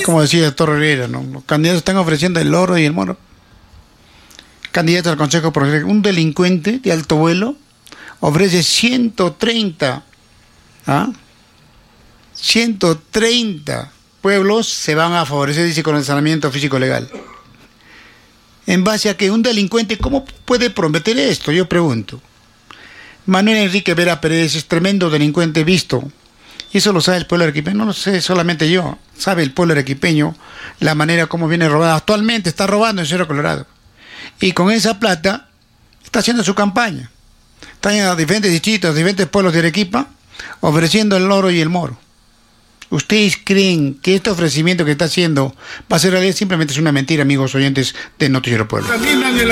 como decía el doctor Herrera, ¿no? Los candidatos están ofreciendo el oro y el moro. Candidato al Consejo Profesional, un delincuente de alto vuelo ofrece 130, 130 pueblos se van a favorecer, dice, con el saneamiento físico legal. ¿En base a que un delincuente cómo puede prometer esto? Yo pregunto. Manuel Enrique Vera Pérez es tremendo delincuente visto. Y eso lo sabe el pueblo arequipeño, no lo sé solamente yo. Sabe el pueblo arequipeño la manera como viene robando. Actualmente está robando en Cerro Colorado. Y con esa plata está haciendo su campaña. Está en diferentes distritos, diferentes pueblos de Arequipa, ofreciendo el oro y el moro. ¿Ustedes creen que este ofrecimiento que está haciendo va a ser realidad? Simplemente es una mentira, amigos oyentes de Noticiero Pueblo.